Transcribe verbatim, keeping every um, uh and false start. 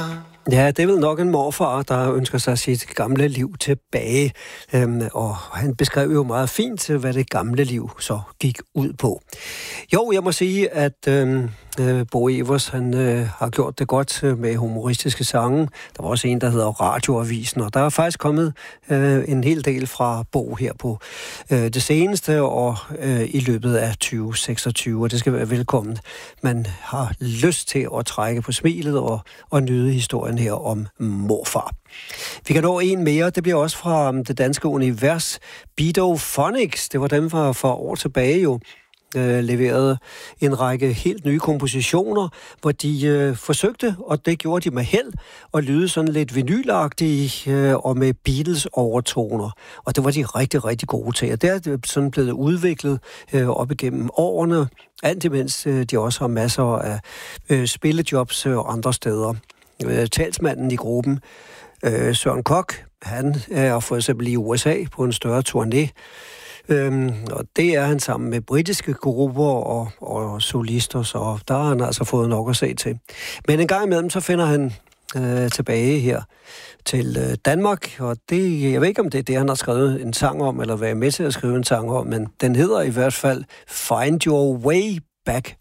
Ja, det er vel nok en morfar, der ønsker sig sit gamle liv tilbage. Øhm, og han beskrev jo meget fint, hvad det gamle liv så gik ud på. Jo, jeg må sige, at øhm, øh, Bo Evers, han øh, har gjort det godt med humoristiske sange. Der var også en, der hedder Radioavisen, og der er faktisk kommet øh, en hel del fra Bo her på øh, det seneste og øh, i løbet af tyve seksogtyve, og det skal være velkommen. Man har lyst til at trække på smilet og, og nyde historien her om morfar. Vi kan nå en mere. Det bliver også fra det danske univers. Bedophonics, det var dem fra for år tilbage jo, øh, leverede en række helt nye kompositioner, hvor de øh, forsøgte, og det gjorde de med held, at lyde sådan lidt vinylagtige øh, og med Beatles-overtoner. Og det var de rigtig, rigtig gode til. Og det er sådan blevet udviklet øh, op igennem årene, alt imens øh, de også har masser af øh, spillejobs øh, andre steder. Øh, talsmanden i gruppen, øh, Søren Kok, han er for eksempel i U S A på en større turné, øhm, og det er han sammen med britiske grupper og, og solister, så der har han altså fået nok at se til. Men en gang imellem, så finder han øh, tilbage her til øh, Danmark, og det, jeg ved ikke, om det er det, han har skrevet en sang om, eller været med til at skrive en sang om, men den hedder i hvert fald Find Your Way Back